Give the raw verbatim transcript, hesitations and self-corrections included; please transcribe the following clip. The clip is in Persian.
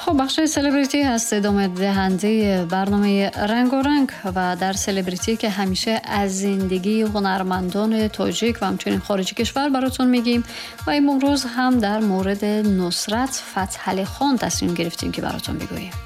خب بخش سلبریتی هست ادامه دهنده برنامه رنگ و رنگ و در سلبریتی که همیشه از زندگی هنرمندان تاجیک و همچنین خارجی کشور براتون میگیم و این روز هم در مورد نصرت فتحعلی خان تصمیم گرفتیم که براتون بگوییم.